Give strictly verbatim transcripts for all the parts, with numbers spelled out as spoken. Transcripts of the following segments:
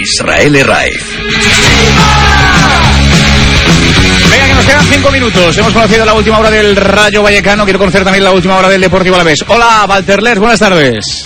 Israel Herraiz. Venga, que nos quedan cinco minutos. Hemos conocido la última hora del Rayo Vallecano. Quiero conocer también la última hora del Deportivo Alavés. Hola, Walter Lers, buenas tardes.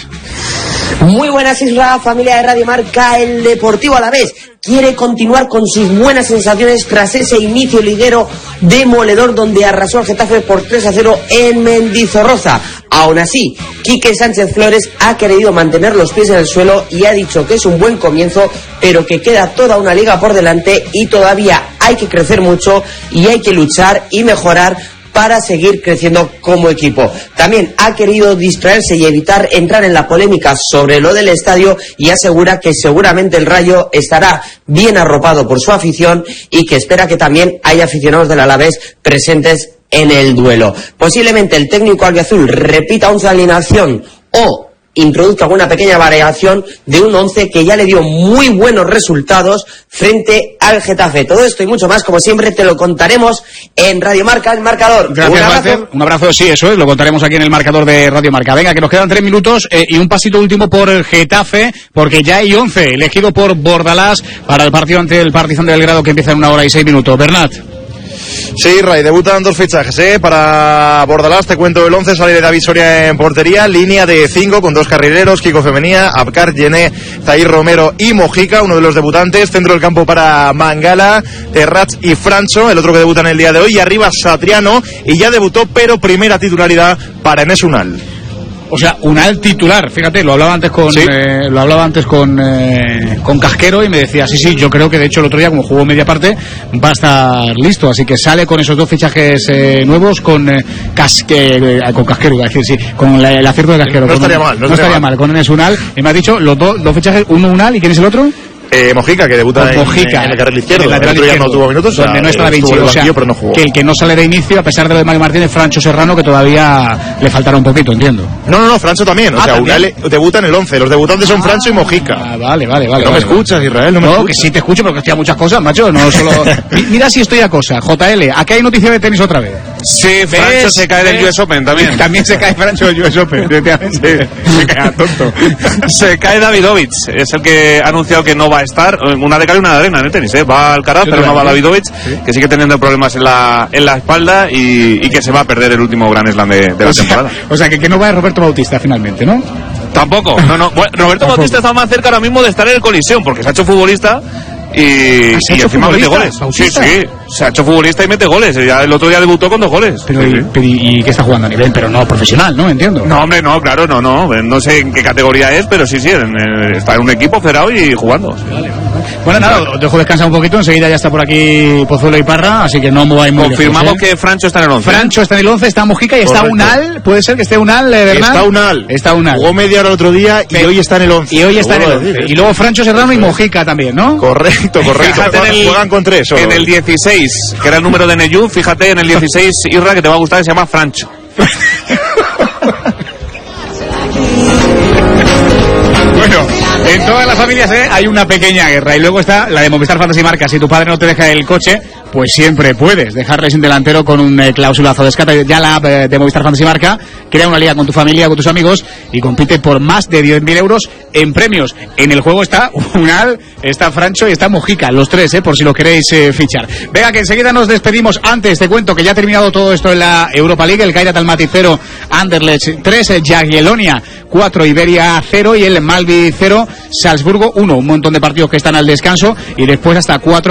Muy buenas, Isra, familia de Radio Marca. El Deportivo Alavés quiere continuar con sus buenas sensaciones tras ese inicio liguero demoledor donde arrasó al Getafe por tres a cero en Mendizorroza. Aún así, Quique Sánchez Flores ha querido mantener los pies en el suelo y ha dicho que es un buen comienzo, pero que queda toda una liga por delante y todavía hay que crecer mucho y hay que luchar y mejorar para seguir creciendo como equipo. También ha querido distraerse y evitar entrar en la polémica sobre lo del estadio y asegura que seguramente el Rayo estará bien arropado por su afición y que espera que también haya aficionados del Alavés presentes en el duelo. Posiblemente el técnico albiazul repita once de alineación o introduzca alguna pequeña variación de un once que ya le dio muy buenos resultados frente al Getafe. Todo esto y mucho más, como siempre, te lo contaremos en Radio Marca, el marcador. Gracias, un abrazo. Walter. Un abrazo, sí, eso es, lo contaremos aquí en el marcador de Radio Marca. Venga, que nos quedan tres minutos eh, y un pasito último por el Getafe, porque ya hay once elegido por Bordalás para el partido ante el Partizan de Belgrado que empieza en una hora y seis minutos. Bernat. Sí, Ray, debutan dos fichajes, ¿eh? Para Bordalás, te cuento el once, sale de David Soria en portería, línea de cinco con dos carrileros, Kiko Femenía, Abkar, Yené, Zair Romero y Mojica, uno de los debutantes, centro del campo para Mangala, Terrats y Francho, el otro que debuta en el día de hoy, y arriba Satriano, y ya debutó, pero primera titularidad para Enes Unal. O sea, Unal titular, fíjate, lo hablaba antes con ¿Sí? eh, lo hablaba antes con eh, con Casquero y me decía, sí, sí, yo creo que de hecho el otro día, como jugó media parte, va a estar listo, así que sale con esos dos fichajes eh, nuevos, con eh, Casque, eh, con Casquero, iba a decir, sí, con la, el acierto de Casquero. No con, estaría mal, no, no estaría mal. mal, con Enes Unal, y me ha dicho los dos, dos fichajes, uno Unal, ¿y quién es el otro? Eh, Mojica, que debuta en, Mojica, en el carril izquierdo. el lateral el otro izquierdo, ya no tuvo minutos, donde o sea, no está Da Vinci, o sea, banquillo, pero no jugó. Que el que no sale de inicio, a pesar de lo de Mario Martínez, Francho Serrano, que todavía le faltará un poquito, entiendo. No, no, no, Francho también, o ah, sea, ¿también? Unal debuta en el once, los debutantes son ah, Francho y Mojica. Ah, vale, vale, vale. No vale, me escuchas, vale. Israel, no me No, escuchas. que sí te escucho, porque estoy a muchas cosas, macho, no solo... Mira si estoy a cosa, J L, aquí hay noticia de tenis otra vez. Sí, Francho se cae del U S Open también. También se cae Francho del U S Open, efectivamente. Se cae tonto. Se cae Davidovich, es el que ha anunciado que no va a estar, una de cal y una de arena en el tenis, ¿eh? Va Alcaraz, pero no va Davidovich, ¿sí? Que sigue teniendo problemas en la, en la espalda y, y que se va a perder el último Grand Slam de, de la o sea, temporada. O sea, que, que no va Roberto Bautista finalmente, ¿no? Tampoco, no, no. Bueno, Roberto Tampoco. Bautista está más cerca ahora mismo de estar en el Coliseum, porque se ha hecho futbolista y, y encima mete goles. Bautista? Sí, sí, se ha hecho futbolista y mete goles. Ya el otro día debutó con dos goles. Pero, sí, y, sí. pero y, y que está jugando a nivel, pero no profesional, ¿no? Entiendo. No, hombre, no, claro, no, no. No sé en qué categoría es, pero sí, sí, en, en, está en un equipo federado y jugando. Sí. Vale, vale. Bueno, nada, os dejo descansar un poquito, enseguida ya está por aquí Pozuelo y Parra, así que no mováis muy Confirmamos lejos, ¿eh? que Francho está en el once. Francho está en el once, está Mojica y está Correcto. Unal, puede ser que esté Unal, ¿verdad? Está Unal. Está Unal. Jugó media hora el otro día y Pero, hoy está en el once. Y hoy está en el once. Y luego Francho Serrano y Mojica también, ¿no? Correcto, correcto. Fíjate en el, juegan con tres. Solo. En el dieciséis, que era el número de Neyú, fíjate en el dieciséis, Irra, que te va a gustar, que se llama Francho. Bueno, en todas las familias ¿eh? hay una pequeña guerra y luego está la de Movistar Fantasy Marca. Si tu padre no te deja el coche, pues siempre puedes dejarle sin delantero con un eh, clausulazo. Descarga ya la app eh, de Movistar Fantasy Marca, crea una liga con tu familia, con tus amigos y compite por más de diez mil euros en premios. En el juego está Unal, está Francho y está Mojica, los tres, eh, por si lo queréis eh, fichar. Venga, que enseguida nos despedimos. Antes te cuento que ya ha terminado todo esto en la Europa League. El Kairat Almaty cero, Anderlecht tres, eh, Jagiellonia cuatro, Iberia cero y el Malvi cero, Salzburgo uno. Un montón de partidos que están al descanso y después hasta cuatro